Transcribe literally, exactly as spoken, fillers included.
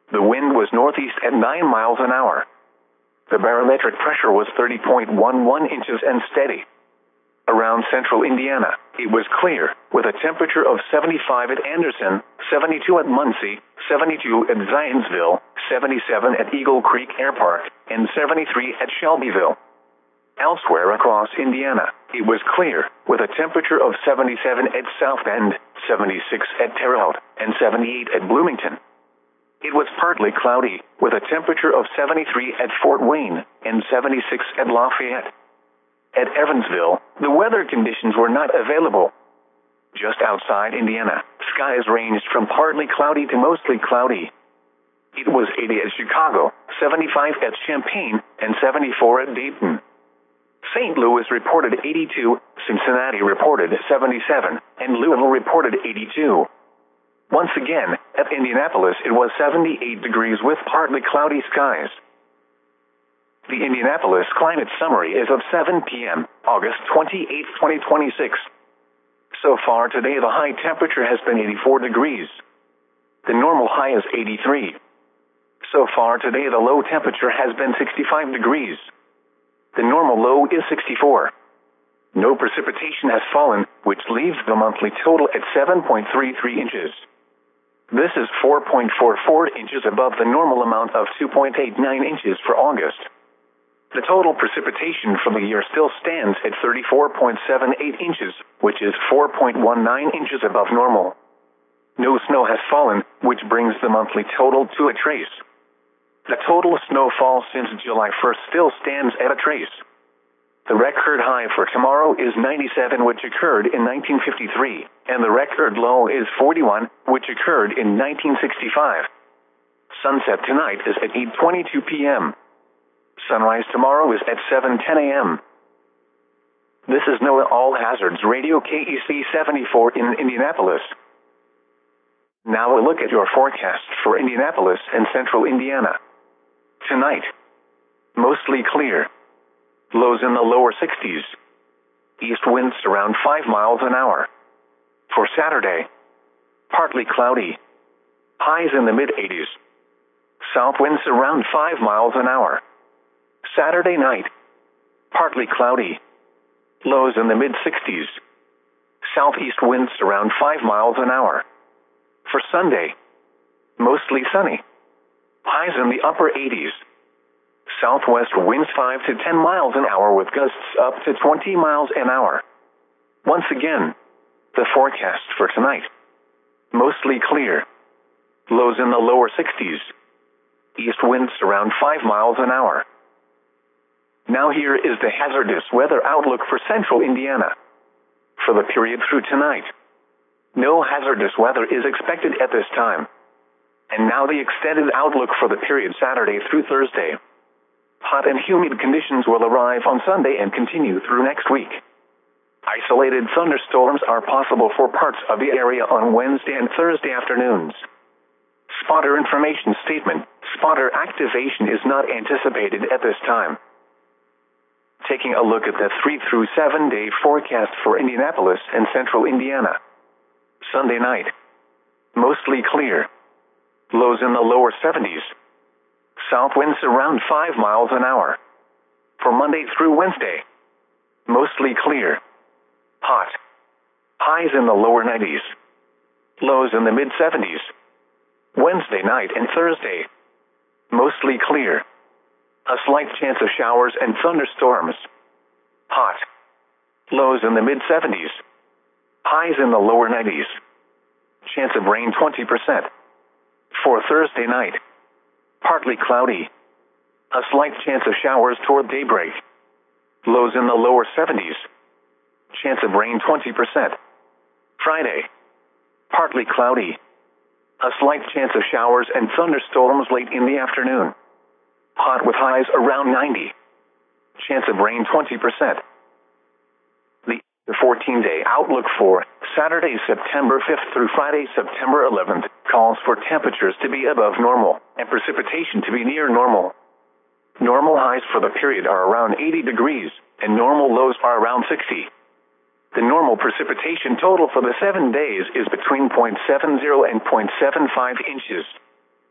The wind was northeast at nine miles an hour. The barometric pressure was thirty point one one inches and steady. Around central Indiana, it was clear, with a temperature of seventy-five at Anderson, seventy-two at Muncie, seventy-two at Zionsville, seventy-seven at Eagle Creek Air Park, and seventy-three at Shelbyville. Elsewhere across Indiana, it was clear, with a temperature of seventy-seven at South Bend, seventy-six at Terre Haute, and seventy-eight at Bloomington. It was partly cloudy, with a temperature of seventy-three at Fort Wayne, and seventy-six at Lafayette. At Evansville, the weather conditions were not available. Just outside Indiana, skies ranged from partly cloudy to mostly cloudy. It was eighty at Chicago, seventy-five at Champaign, and seventy-four at Dayton. Saint Louis reported eighty-two, Cincinnati reported seventy-seven, and Louisville reported eighty-two. Once again, at Indianapolis it was seventy-eight degrees with partly cloudy skies. The Indianapolis Climate Summary is of seven p m, August twenty-eighth, twenty twenty-six. So far today the high temperature has been eighty-four degrees. The normal high is eighty-three. So far today the low temperature has been sixty-five degrees. The normal low is sixty-four. No precipitation has fallen, which leaves the monthly total at seven point three three inches. This is four point four four inches above the normal amount of two point eight nine inches for August. The total precipitation for the year still stands at thirty-four point seven eight inches, which is four point one nine inches above normal. No snow has fallen, which brings the monthly total to a trace. The total snowfall since July first still stands at a trace. The record high for tomorrow is ninety-seven, which occurred in nineteen fifty-three, and the record low is forty-one, which occurred in nineteen sixty-five. Sunset tonight is at eight twenty-two p m Sunrise tomorrow is at seven ten a m This is NOAA All Hazards Radio K E C seventy-four in Indianapolis. Now a look at your forecast for Indianapolis and central Indiana. Tonight, mostly clear. Lows in the lower sixties. East winds around five miles an hour. For Saturday, partly cloudy. Highs in the mid-eighties. South winds around five miles an hour. Saturday night, partly cloudy. Lows in the mid-sixties. Southeast winds around five miles an hour. For Sunday, mostly sunny. Highs in the upper eighties. Southwest winds five to ten miles an hour with gusts up to twenty miles an hour. Once again, the forecast for tonight. Mostly clear. Lows in the lower sixties. East winds around five miles an hour. Now here is the hazardous weather outlook for central Indiana. For the period through tonight, no hazardous weather is expected at this time. And now the extended outlook for the period Saturday through Thursday. Hot and humid conditions will arrive on Sunday and continue through next week. Isolated thunderstorms are possible for parts of the area on Wednesday and Thursday afternoons. Spotter information statement: spotter activation is not anticipated at this time. Taking a look at the three through seven day forecast for Indianapolis and central Indiana. Sunday night, mostly clear. Lows in the lower seventies. South winds around five miles an hour. For Monday through Wednesday, mostly clear. Hot. Highs in the lower nineties. Lows in the mid-seventies. Wednesday night and Thursday, mostly clear. A slight chance of showers and thunderstorms. Hot. Lows in the mid-seventies. Highs in the lower nineties. Chance of rain twenty percent. For Thursday night, partly cloudy. A slight chance of showers toward daybreak. Lows in the lower seventies. Chance of rain twenty percent. Friday, partly cloudy. A slight chance of showers and thunderstorms late in the afternoon. Hot with highs around ninety. Chance of rain twenty percent. The The fourteen day outlook for Saturday, September fifth through Friday, September eleventh, calls for temperatures to be above normal and precipitation to be near normal. Normal highs for the period are around eighty degrees, and normal lows are around sixty. The normal precipitation total for the seven days is between zero point seven zero and zero point seven five inches.